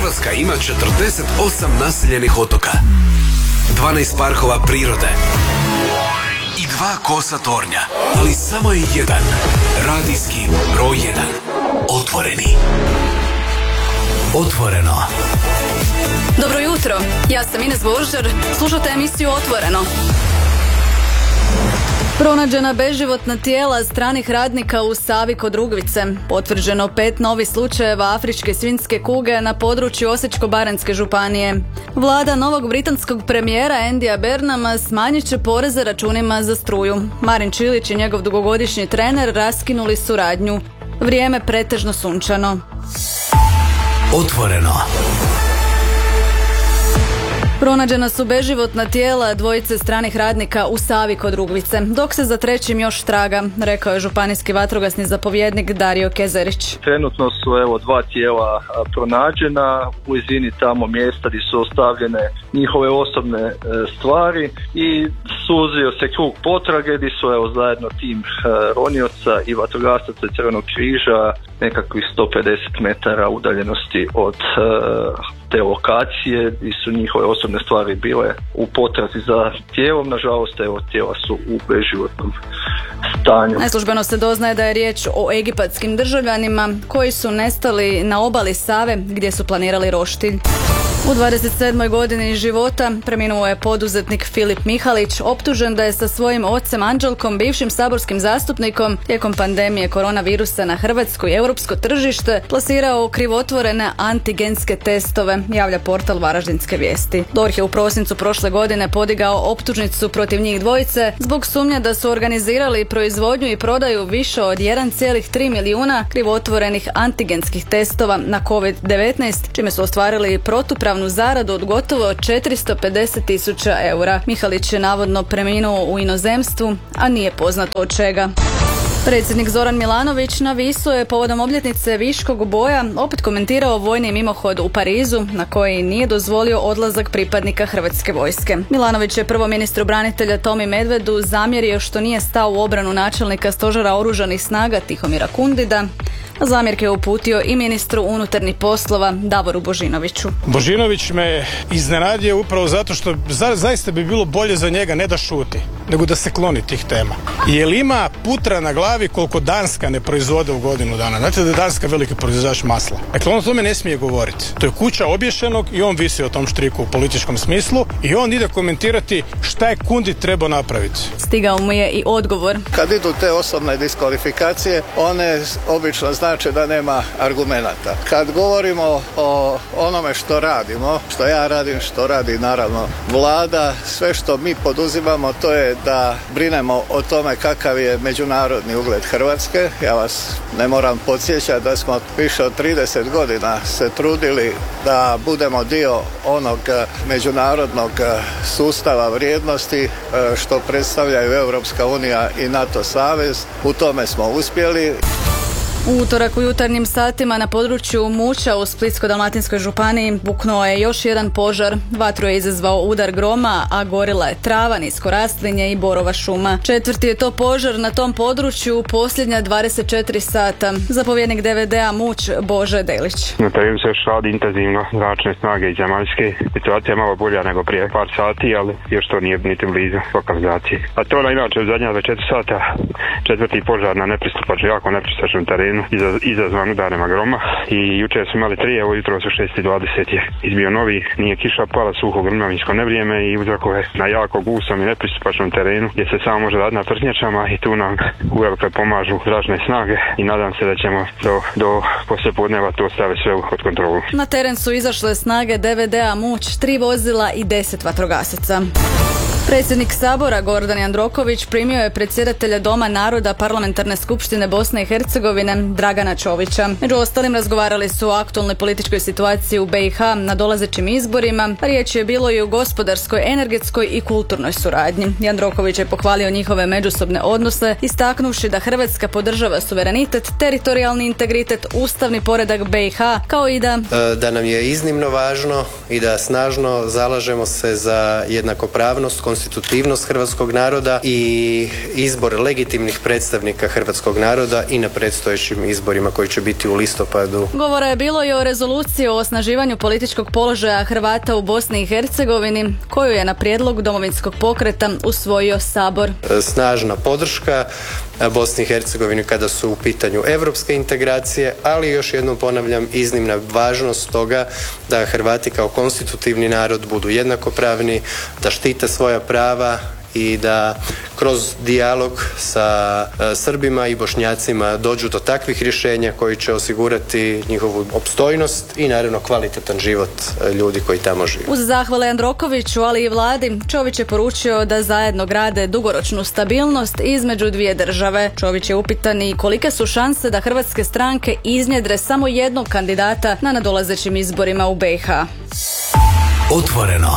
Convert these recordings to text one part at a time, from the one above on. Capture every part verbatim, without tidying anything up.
Hrvatska ima četrdeset osam naseljenih otoka, dvanaest parkova prirode i dva kosa tornja, ali samo je jedan radijski broj jedan. Otvoreni. Otvoreno. Dobro jutro, ja sam Ines Božar, slušate emisiju Otvoreno. Pronađena beživotna tijela stranih radnika u Savi kod Rugvice. Potvrđeno pet novih slučajeva afričke svinjske kuge na području Osječko-baranjske županije. Vlada novog britanskog premijera Andyja Burnhama smanjit će poreze računima za struju. Marin Čilić i njegov dugogodišnji trener raskinuli suradnju. Vrijeme pretežno sunčano. Otvoreno. Pronađena su beživotna tijela dvojice stranih radnika u Savi kod Rugvice, dok se za trećim još traga, rekao je županijski vatrogasni zapovjednik Dario Kezerić. Trenutno su evo dva tijela pronađena u blizini tamo mjesta gdje su ostavljene njihove osobne e, stvari i suzio se krug potrage gdje su evo zajedno tim e, ronioca i vatrogasaca Crvenog križa nekakvih sto pedeset metara udaljenosti od e, te lokacije gdje su njihove osobne stvari bile u potrazi za tijelom. Nažalost, evo, tijela su u beživotnom stanju. Neslužbeno se doznaje da je riječ o egipatskim državljanima koji su nestali na obali Save gdje su planirali roštilj. U dvadeset sedmoj godini života preminuo je poduzetnik Filip Mihalić, optužen da je sa svojim ocem Anđelkom, bivšim saborskim zastupnikom, tijekom pandemije koronavirusa na hrvatsko i europsko tržište plasirao krivotvorene antigenske testove, javlja portal Varaždinske vijesti. DORH je u prosincu prošle godine podigao optužnicu protiv njih dvojice zbog sumnje da su organizirali proizvodnju i prodaju više od jedan zarez tri milijuna krivotvorenih antigenskih testova na kovid devetnaest, čime su ostvarili protupravnu zaradu od gotovo četiristo pedeset tisuća eura. Mihalić je navodno preminuo u inozemstvu, a nije poznato od čega. Predsjednik Zoran Milanović na Visu je povodom obljetnice Viškog boja opet komentirao vojni mimohod u Parizu na koji nije dozvolio odlazak pripadnika Hrvatske vojske. Milanović je prvo ministru branitelja Tomi Medvedu zamjerio što nije stao u obranu načelnika stožera oružanih snaga Tihomira Kundida, a zamjerke je uputio i ministru unutarnjih poslova Davoru Božinoviću. Božinović me iznenadio upravo zato što za, zaista bi bilo bolje za njega ne da šuti, nego da se kloni tih tema. Jer ima putra na glavi koliko Danska ne proizvode u godinu dana. Znate da je Danska veliki proizvođač masla. Dakle, on o tome ne smije govoriti. To je kuća obješenog i on visi o tom štriku u političkom smislu i on ide komentirati šta je Kundit trebao napraviti. Stigao mu je i odgovor. Kad idu te osobne diskvalifikacije, one obično znači da nema argumenata. Kad govorimo o onome što radimo, što ja radim, što radi naravno vlada, sve što mi poduzimamo to je da brinemo o tome kakav je međunarodni ugled Hrvatske. Ja vas ne moram podsjećati da smo više od trideset godina se trudili da budemo dio onog međunarodnog sustava vrijednosti što predstavljaju Europska unija i NATO savez. U tome smo uspjeli. U utorak u jutarnjim satima na području Muća u Splitsko-dalmatinskoj županiji buknuo je još jedan požar. Vatru je izazvao udar groma, a gorila je trava, nisko rastlinje i borova šuma. Četvrti je to požar na tom području u posljednja dvadeset četiri sata. Zapovjednik D V D-a Muć Bože Delić. Na terenu se još radi intenzivno zračne snage iz Zemaljske. Situacija je malo bolja nego prije par sati, ali još to nije niti blizu lokalizacije. A to je inače u zadnja dvadeset četiri sata četvrti požar na nepristupačnom, jako nepristupačnom terenu izazvan udarima groma i jučer smo imali tri, evo jutro su šest i dvadeset je izbio novi, nije kiša pala, suho grmljavinsko nevrijeme i uzrokove na jako gustom i nepristupačnom terenu gdje se samo može raditi na prtnjačama i tu nam uvelike pomažu zračne snage i nadam se da ćemo do, do poslijepodneva to staviti sve pod kontrolu. Na teren su izašle snage D V D-a Muć, tri vozila i deset vatrogasaca. Predsjednik Sabora Gordan Jandroković primio je predsjedatelja Doma naroda Parlamentarne skupštine Bosne i Hercegovine Dragana Čovića. Među ostalim razgovarali su o aktualnoj političkoj situaciji u B i H na dolazećim izborima. Riječ je bilo i o gospodarskoj, energetskoj i kulturnoj suradnji. Jandroković je pohvalio njihove međusobne odnose, istaknuvši da Hrvatska podržava suverenitet, teritorijalni integritet, ustavni poredak B i H, kao i da da nam je iznimno važno i da snažno zalažemo se za jednakopravnost, konstitutivnost hrvatskog naroda i izbor legitimnih predstavnika hrvatskog naroda i na predstojećim izborima koji će biti u listopadu. Govora je bilo i o rezoluciji o osnaživanju političkog položaja Hrvata u Bosni i Hercegovini, koju je na prijedlog Domovinskog pokreta usvojio Sabor. Snažna podrška Bosni i Hercegovini kada su u pitanju europske integracije, ali još jednom ponavljam, iznimna važnost toga da Hrvati kao konstitutivni narod budu jednakopravni, da štite svoja prava i da kroz dijalog sa Srbima i Bošnjacima dođu do takvih rješenja koji će osigurati njihovu opstojnost i naravno kvalitetan život ljudi koji tamo žive. Uz zahvale Jandrokoviću, ali i vladi, Čović je poručio da zajedno grade dugoročnu stabilnost između dvije države. Čović je upitan i kolike su šanse da hrvatske stranke iznjedre samo jednog kandidata na nadolazećim izborima u B i H. Otvoreno.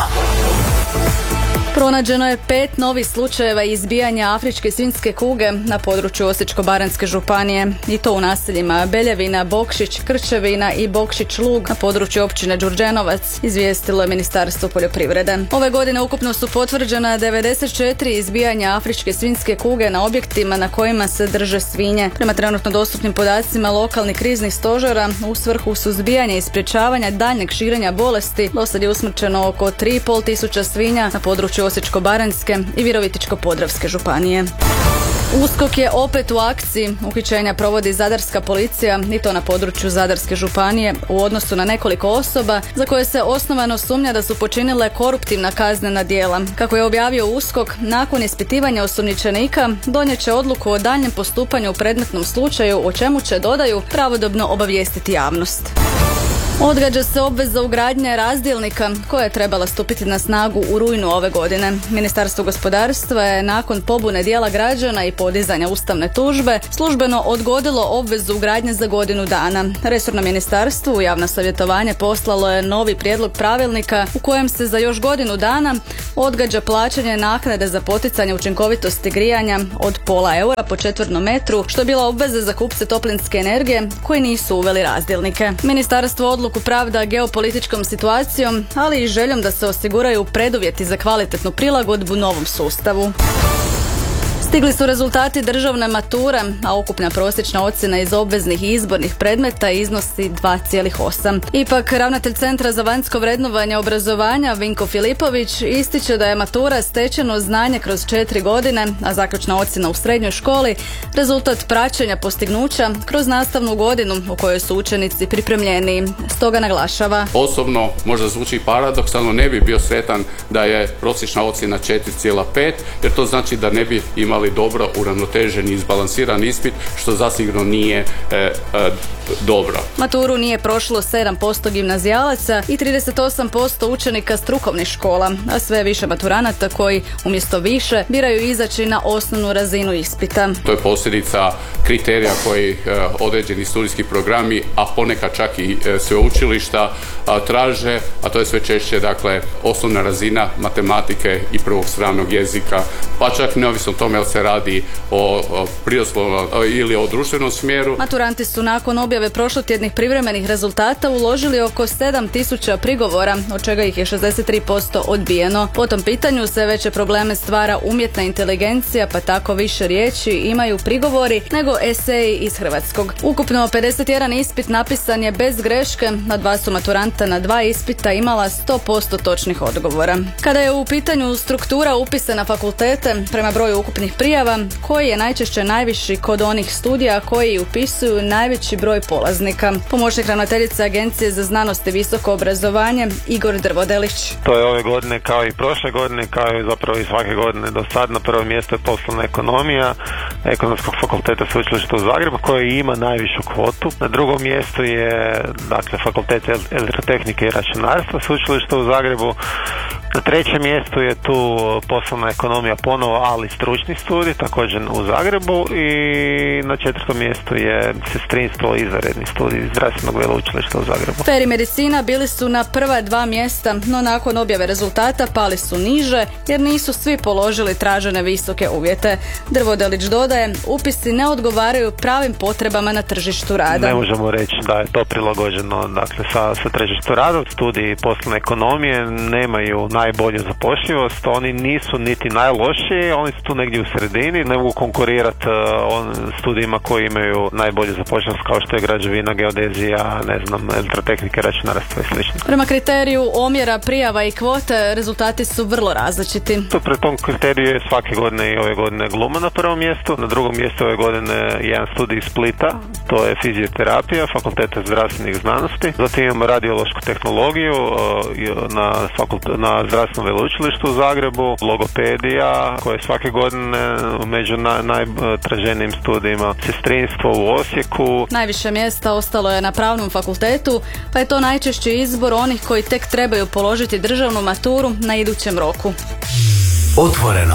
Pronađeno je pet novih slučajeva izbijanja afričke svinjske kuge na području Osječko-baranjske županije i to u naseljima Beljevina, Bokšić, Krčevina i Bokšić Lug na području općine Đurđenovac, izvijestilo je Ministarstvo poljoprivrede. Ove godine ukupno su potvrđena devedeset četiri izbijanja afričke svinjske kuge na objektima na kojima se drže svinje. Prema trenutno dostupnim podacima lokalnih kriznih stožera u svrhu suzbijanja i sprječavanja daljnjeg širenja bolesti do sad je usmrćeno oko tri i pol tisuća svinja na području Osječko-baranjske i Virovitičko-podravske županije. USKOK je opet u akciji. Uhićenja provodi zadarska policija i to na području Zadarske županije u odnosu na nekoliko osoba za koje se osnovano sumnja da su počinile koruptivna kaznena djela. Kako je objavio USKOK, nakon ispitivanja osumnjičenika donijet će odluku o daljnjem postupanju u predmetnom slučaju, o čemu će, dodaju, pravodobno obavijestiti javnost. Odgađa se obveza ugradnje razdjelnika koja je trebala stupiti na snagu u rujnu ove godine. Ministarstvo gospodarstva je nakon pobune dijela građana i podizanja ustavne tužbe službeno odgodilo obvezu ugradnje za godinu dana. Resorno ministarstvo u javno savjetovanje poslalo je novi prijedlog pravilnika u kojem se za još godinu dana odgađa plaćanje naknade za poticanje učinkovitosti grijanja od pola eura po četvrtnom metru, što je bila obveza za kupce toplinske energije koji nisu uveli razdjelnike. Ministarstvo odluku pravda geopolitičkom situacijom, ali i željom da se osiguraju preduvjeti za kvalitetnu prilagodbu novom sustavu. Stigli su rezultati državne mature, a ukupna prosječna ocjena iz obveznih i izbornih predmeta iznosi dva zarez osam. Ipak, ravnatelj Centra za vanjsko vrednovanje obrazovanja Vinko Filipović ističe da je matura stečeno znanje kroz četiri godine, a zaključna ocjena u srednjoj školi rezultat praćenja postignuća kroz nastavnu godinu u kojoj su učenici pripremljeniji. Stoga naglašava: Osobno možda zvuči paradoksalno, ne bi bio sretan da je prosječna ocjena četiri zarez pet, jer to znači da ne bi imali dobro uravnotežen i izbalansiran ispit, što zasigurno nije e, e, dobro. Maturu nije prošlo sedam posto gimnazijalaca i trideset osam posto učenika strukovnih škola, a sve više maturanata koji umjesto više biraju izaći na osnovnu razinu ispita. To je posljedica kriterija koji e, određeni studijski programi, a ponekad čak i e, sveučilišta a, traže, a to je sve češće, dakle, osnovna razina matematike i prvog stranog jezika, pa čak neovisno o tome jel se radi o, o prirodoslovnom ili o društvenom smjeru. Maturanti su nakon objave prošlotjednih privremenih rezultata uložili oko sedam tisuća prigovora, od čega ih je šezdeset tri posto odbijeno. Po tom pitanju sve veće probleme stvara umjetna inteligencija, pa tako više riječi imaju prigovori nego eseji iz hrvatskog. Ukupno pedeset jedan ispit napisan je bez greške, na dva su maturanta na dva ispita imala sto posto točnih odgovora. Kada je u pitanju struktura upisa na fakultete prema broju ukupnih prijava, koji je najčešće najviši kod onih studija koji upisuju najveći broj polaznika. Pomoćnik ravnateljice Agencije za znanost i visoko obrazovanje Igor Drvodelić. To je ove godine kao i prošle godine, kao i zapravo i svake godine do sad. Na prvo mjesto je poslovna ekonomija Ekonomskog fakulteta Sveučilišta u Zagrebu koji ima najvišu kvotu. Na drugom mjestu je dakle Fakultet elektrotehnike i računarstva Sveučilišta u Zagrebu. Na trećem mjestu je tu poslovna ekonomija ponovo, ali stručni studij, također u Zagrebu, i na četvrtom mjestu je sestrinstvo i izvanredni studij zdravstvenog veleučilišta u Zagrebu. Feri medicina bili su na prva dva mjesta, no nakon objave rezultata pali su niže jer nisu svi položili tražene visoke uvjete. Drvodelić dodaje, upisi ne odgovaraju pravim potrebama na tržištu rada. Ne možemo reći da je to prilagođeno dakle, sa, sa tržištu rada. Studiji poslovne ekonomije nemaju najbolju zapošljivost, oni nisu niti najlošiji, oni su tu negdje u sredini, ne mogu konkurirati uh, on studijima koji imaju najbolju zapošljivost kao što je građevina, geodezija, ne znam, elektrotehnike, računarstvo i slično. Prema kriteriju omjera prijava i kvote rezultati su vrlo različiti. To pre tom kriteriju je svake godine i ove godine gluma na prvom mjestu, na drugom mjestu ove godine jedan studij iz Splita, to je fizioterapija, fakulteta zdravstvenih znanosti, zatim imamo radiološku tehnologiju na, fakult, na zdravstvenom veleučilištu u Zagrebu, logopedija koja je svake godine među na, najtraženijim studijima, sestrinstvo u Osijeku. Najviše mjesta ostalo je na pravnom fakultetu, pa je to najčešći izbor onih koji tek trebaju položiti državnu maturu na idućem roku. Otvoreno.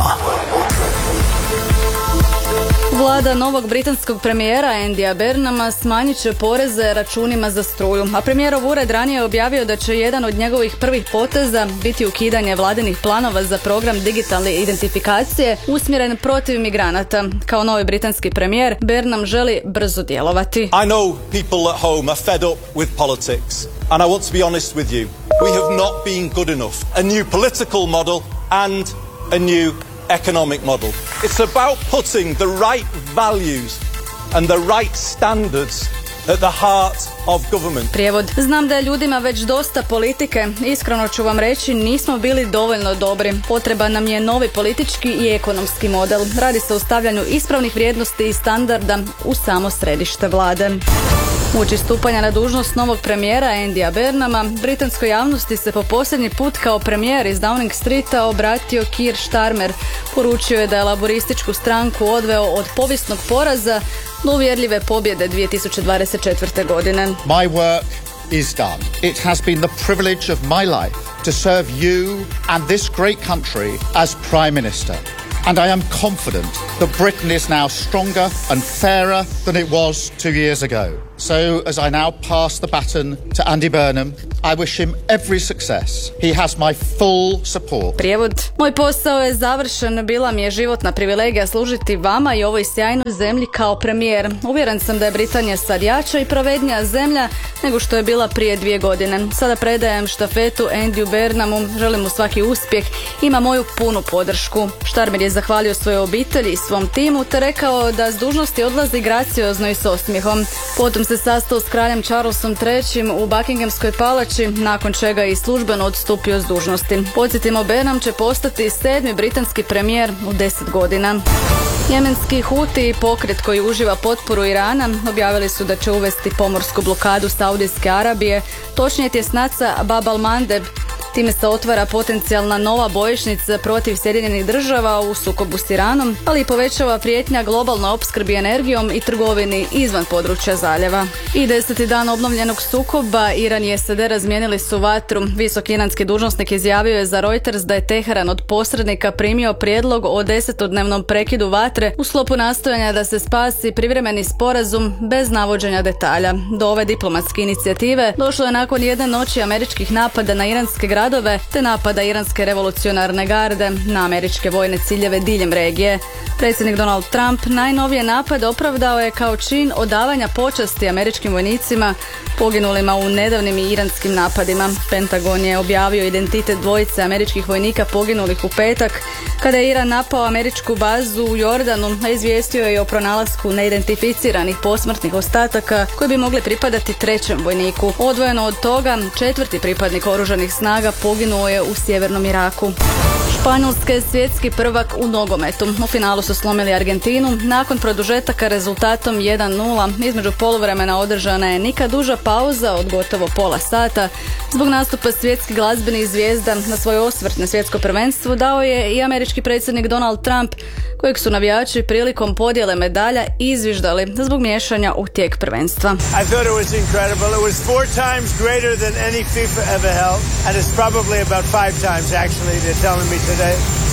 Vlada novog britanskog premijera Andyja Burnhama smanjit će poreze računima za struju, a premijerov ured ranije je objavio da će jedan od njegovih prvih poteza biti ukidanje vladinih planova za program digitalne identifikacije usmjeren protiv migranata. Kao novi britanski premijer, Burnham želi brzo djelovati. I know people at home are fed up with politics, and I want to be honest with you. We have not been good enough. A new political model and a new economic model. It's about putting the right values and the right standards at the heart of government. Prijevod. Znam da je ljudima već dosta politike. Iskreno ću vam reći, nismo bili dovoljno dobri. Potreban nam je novi politički i ekonomski model. Radi se o stavljanju ispravnih vrijednosti i standarda u samo središte vlade. Uoči stupanja na dužnost novog premijera Andyja Burnhama, britanskoj javnosti se po posljednji put kao premijer iz Downing Streeta obratio Keir Starmer. Poručio je da je laborističku stranku odveo od povijesnog poraza do uvjerljive pobjede dvije tisuće dvadeset četvrte. godine. My work is done. It has been the privilege of my life to serve you and this great country as Prime Minister. And I am confident that Britain is now stronger and fairer than it was two years ago. So, as I now pass the baton to Andy Burnham, I wish him every success. He has my full support. Prijevod. Moj posao je završen, bila mi je životna privilegija služiti vama i ovoj sjajnoj zemlji kao premijer. Uvjeren sam da je Britanija sad jača i pravednija zemlja nego što je bila prije dvije godine. Sada predajem štafetu Andyu Burnhamu, želim mu svaki uspjeh, ima moju punu podršku. Starmer je zahvalio svojoj obitelji i svom timu te rekao da s dužnosti odlazi graciozno i s osmijehom. Potom se sastao s kraljem Charlesom trećim u Buckinghamskoj palači, nakon čega je i službeno odstupio s dužnosti. Podsjetimo, Burnham će postati sedmi britanski premijer u deset godina. Jemenski Huti, pokret koji uživa potporu Irana, objavili su da će uvesti pomorsku blokadu Saudijske Arabije, točnije tjesnaca Bab al-Mandeb. Time se otvara potencijalna nova bojišnica protiv Sjedinjenih država u sukobu s Iranom, ali i povećava prijetnja globalnoj opskrbi energijom i trgovini izvan područja zaljeva. I deseti dan obnovljenog sukoba, Iran i S A D razmijenili su vatru. Visoki iranski dužnosnik izjavio je za Reuters da je Teheran od posrednika primio prijedlog o desetodnevnom prekidu vatre u sklopu nastojanja da se spasi privremeni sporazum bez navođenja detalja. Do ove diplomatske inicijative došlo je nakon jedne noći američkih napada na iranske gradove te napada iranske revolucionarne garde na američke vojne ciljeve diljem regije. Predsjednik Donald Trump najnovije napade opravdao je kao čin odavanja počasti američkim vojnicima poginulima u nedavnim iranskim napadima. Pentagon je objavio identitet dvojice američkih vojnika poginulih u petak kada je Iran napao američku bazu u Jordanu, a izvijestio je o pronalasku neidentificiranih posmrtnih ostataka koji bi mogli pripadati trećem vojniku. Odvojeno od toga, četvrti pripadnik oružanih snaga poginuo je u sjevernom Iraku. Španjolska je svjetski prvak u nogometu. U finalu su slomili Argentinu. Nakon produžetaka rezultatom jedan nula između poluvremena održana je nikad duža pauza od gotovo pola sata. Zbog nastupa svjetskih glazbenih zvijezda na svoj osvrt na svjetsko prvenstvo dao je i američki predsjednik Donald Trump, kojeg su navijači prilikom podjele medalja izviždali zbog miješanja u tijek prvenstva. I thought it was incredible. It was four times greater than any FIFA ever held, and it's probably about five times actually, they're telling me today.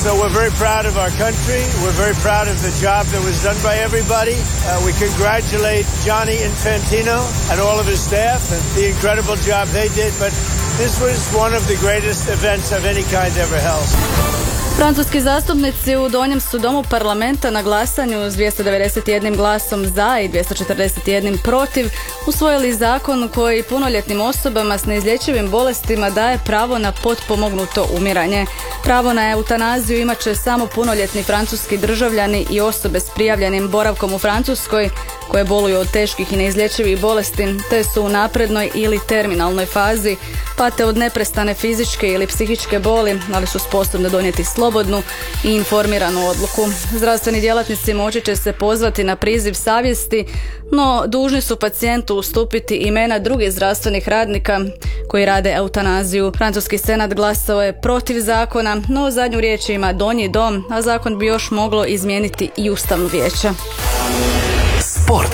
So we're very proud of our country. We're very proud of the job that was done by everybody. Uh, we congratulate Johnny Infantino and all of his staff and the incredible job they did. But this was one of the greatest events of any kind ever held. Francuski zastupnici u Donjem su domu parlamenta na glasanju s dvjesto devedeset jedan glasom za i dvjesto četrdeset jedan protiv usvojili zakon koji punoljetnim osobama s neizlječivim bolestima daje pravo na potpomognuto umiranje. Pravo na eutanaziju imat će samo punoljetni francuski državljani i osobe s prijavljenim boravkom u Francuskoj koje boluju od teških i neizlječivih bolesti te su u naprednoj ili terminalnoj fazi, pate od neprestane fizičke ili psihičke boli, ali su sposobne donijeti slobodnu i informiranu odluku. Zdravstveni djelatnici moći će se pozvati na priziv savjesti, no dužni su pacijentu ustupiti imena drugih zdravstvenih radnika koji rade eutanaziju. Francuski senat glasao je protiv zakona, no zadnju riječ ima Donji dom, a zakon bi još moglo izmijeniti i Ustavno vijeće. Sport.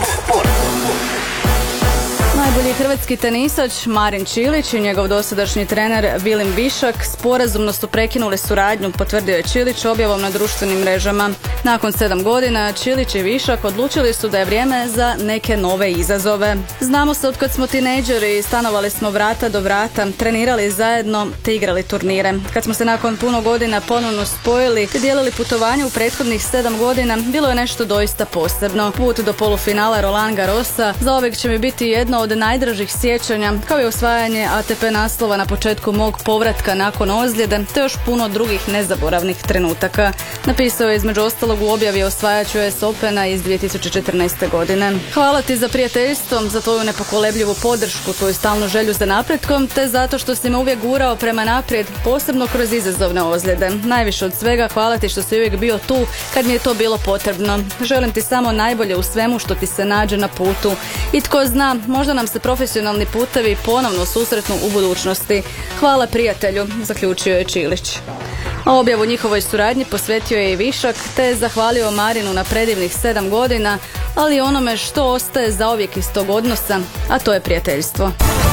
Najbolji hrvatski tenisač Marin Čilić i njegov dosadašnji trener Vilim Višak sporazumno su prekinuli suradnju, potvrdio je Čilić objavom na društvenim mrežama. Nakon sedam godina Čilić i Višak odlučili su da je vrijeme za neke nove izazove. Znamo se od kad smo tinejdžeri, stanovali smo vrata do vrata, trenirali zajedno te igrali turnire. Kad smo se nakon puno godina ponovno spojili te dijelili putovanje u prethodnih sedam godina, bilo je nešto doista posebno. Put do polufinala Roland Garrosa zauvijek će mi biti jedno od najdražih sjećanja, kao i osvajanje A T P naslova na početku mog povratka nakon ozljede, te još puno drugih nezaboravnih trenutaka. Napisao je između ostalog u objavi osvajaču U S Opena iz dvije tisuće četrnaeste. godine. Hvala ti za prijateljstvo, za tvoju nepokolebljivu podršku, tvoju stalnu želju za napretkom, te zato što si me uvijek gurao prema naprijed, posebno kroz izazovne ozljede. Najviše od svega hvala ti što si uvijek bio tu kad mi je to bilo potrebno. Želim ti samo najbolje u svemu što ti se nađe na putu. I tko zna, možda nam se profesionalni putevi ponovno susretnu u budućnosti. Hvala prijatelju, zaključio je Čilić. A objavu njihovoj suradnji posvetio je i Višak, te je zahvalio Marinu na predivnih sedam godina, ali i onome što ostaje zauvijek iz tog odnosa, a to je prijateljstvo.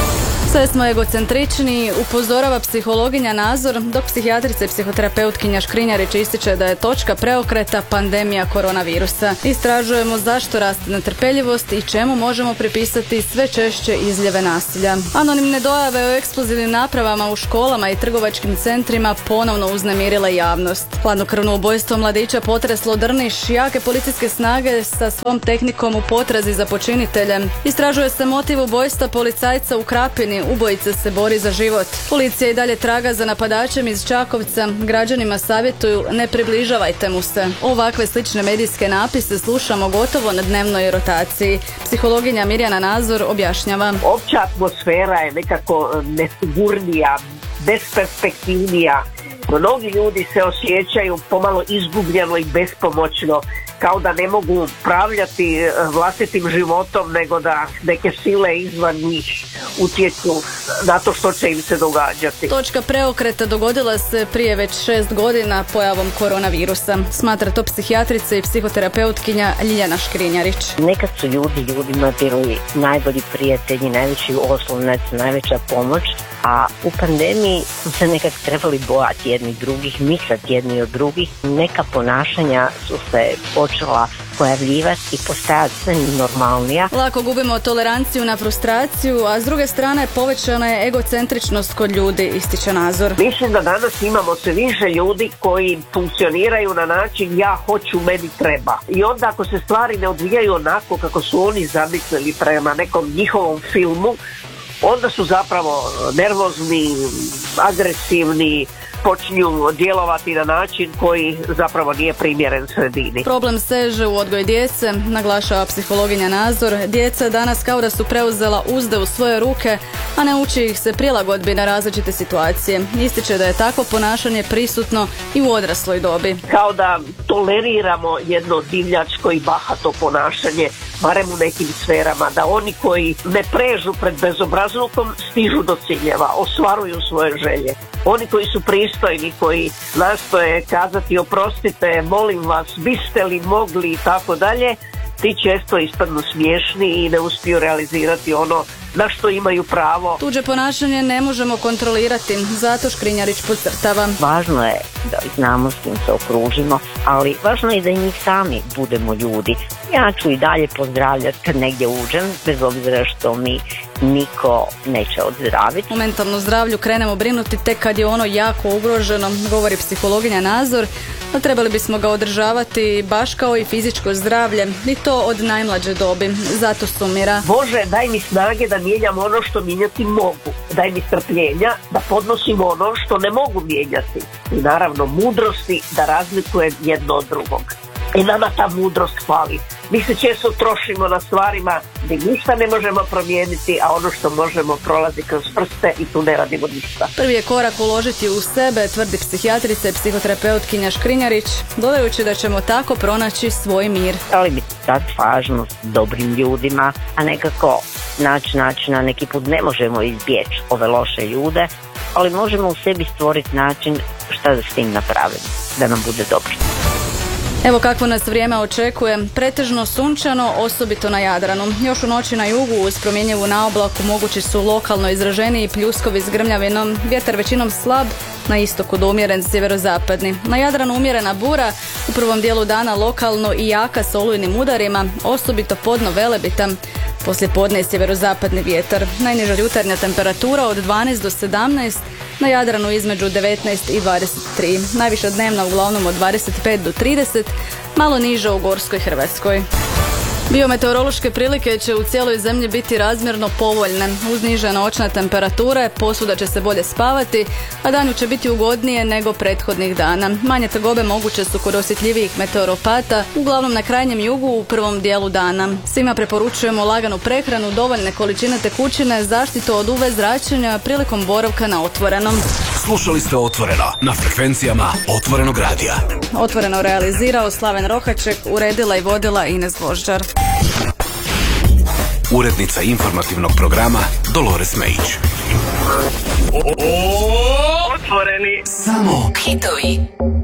Sve smo egocentrični, upozorava psihologinja Nazor, dok psihijatrica i psihoterapeutkinja Škrinjarić ističe da je točka preokreta pandemija koronavirusa. Istražujemo zašto raste netrpeljivost i čemu možemo pripisati sve češće izljeve nasilja. Anonimne dojave o eksplozivnim napravama u školama i trgovačkim centrima ponovno uznemirile javnost. Hladnokrvno ubojstvo mladića potreslo Drniš, jake policijske snage sa svom tehnikom u potrazi za počiniteljem. Istražuje se motiv ubojstva policajca u Krapini, ubojica se bori za život. Policija i dalje traga za napadačem iz Čakovca. Građanima savjetuju ne približavajte mu se. Ovakve slične medijske napise slušamo gotovo na dnevnoj rotaciji. Psihologinja Mirjana Nazor objašnjava. Opća atmosfera je nekako nesigurnija, besperspektivnija. Mnogi ljudi se osjećaju pomalo izgubljeno i bespomoćno, kao da ne mogu upravljati vlastitim životom, nego da neke sile izvan njih utječu na to što će im se događati. Točka preokreta dogodila se prije već šest godina pojavom koronavirusa. Smatra to psihijatrica i psihoterapeutkinja Ljiljana Škrinjarić. Nekad su ljudi ljudima bili najbolji prijatelji, najveći oslonac, najveća pomoć, a u pandemiji su se nekad trebali bojati jedni drugih, misliti jedni od drugih. Neka ponašanja su se počela pojavljivati i postajati sve normalnija. Lako gubimo toleranciju na frustraciju, a s druge strane povećana je egocentričnost kod ljudi, ističe Nazor. Mislim da danas imamo sve više ljudi koji funkcioniraju na način ja hoću, meni treba. I onda ako se stvari ne odvijaju onako kako su oni zamislili prema nekom njihovom filmu, onda su zapravo nervozni, agresivni, počinju djelovati na način koji zapravo nije primjeren sredini. Problem seže u odgoj djece, naglašava psihologinja Nazor. Djeca danas kao da su preuzela uzde u svoje ruke, a ne uči ih se prilagodbi na različite situacije. Ističe da je takvo ponašanje prisutno i u odrasloj dobi. Kao da toleriramo jedno divljačko i bahato ponašanje, barem u nekim sferama, da oni koji ne prežu pred bezobrazlukom stižu do ciljeva, ostvaruju svoje želje. Oni koji su pristojni, koji nastoje kazati oprostite, molim vas, biste li mogli i tako dalje, ti često ispadnu smiješni i ne uspiju realizirati ono na što imaju pravo. Tuđe ponašanje ne možemo kontrolirati, zato Škrinjarić podcrtava. Važno je da znamo s kim se okružimo, ali važno je da i njih sami budemo ljudi. Ja ću i dalje pozdravljati kad negdje uđem, bez obzira što mi niko neće odzdraviti. U mentalnom zdravlju krenemo brinuti tek kad je ono jako ugroženo, govori psihologinja Nazor, no trebali bismo ga održavati baš kao i fizičko zdravlje, i to od najmlađe dobi. Zato sumira. Bože, daj mi snage da mijenjam ono što mijenjati mogu. Daj mi strpljenja da podnosim ono što ne mogu mijenjati. I naravno mudrosti da razlikujem jedno od drugog. I nama ta mudrost fali. Mi se često trošimo na stvarima gdje ništa ne možemo promijeniti, a ono što možemo prolazi kroz prste i tu ne radimo ništa. Prvi je korak uložiti u sebe, tvrdi psihijatrica i psihoterapeutkinja Škrinjarić, dodajući da ćemo tako pronaći svoj mir. Ali bi sad važnost dobrim ljudima, a nekako naći načina, neki put ne možemo izbjeći ove loše ljude, ali možemo u sebi stvoriti način šta da s tim napravimo, da nam bude dobro. Evo kakvo nas vrijeme očekuje. Pretežno sunčano, osobito na Jadranu. Još u noći na jugu uz promjenjivu naoblaku mogući su lokalno izraženiji pljuskovi s grmljavinom. Vjetar većinom slab, na istoku do umjeren sjeverozapadni. Na Jadranu umjerena bura, u prvom dijelu dana lokalno i jaka s olujnim udarima, osobito podno Velebita. Poslije podne je sjeverozapadni vjetar. Najniža jutarnja temperatura od dvanaest do sedamnaest, na Jadranu između devetnaest i dvadeset tri. Najviša dnevna uglavnom od dvadeset pet do trideset, malo niža u Gorskoj Hrvatskoj. Biometeorološke prilike će u cijeloj zemlji biti razmjerno povoljne. Uz niže noćne temperature posvuda će se bolje spavati, a danju će biti ugodnije nego prethodnih dana. Manje tegobe moguće su kod osjetljivijih meteoropata, uglavnom na krajnjem jugu u prvom dijelu dana. Svima preporučujemo laganu prehranu, dovoljne količine tekućine, zaštitu od U V zračenja prilikom boravka na otvorenom. Slušali ste Otvoreno na frekvencijama Otvorenog radija. Otvoreno realizirao Slaven Rohaček, uredila i vodila Ines Gvožđar. Urednica informativnog programa Dolores Mejić. Otvoreni. Samo hitovi.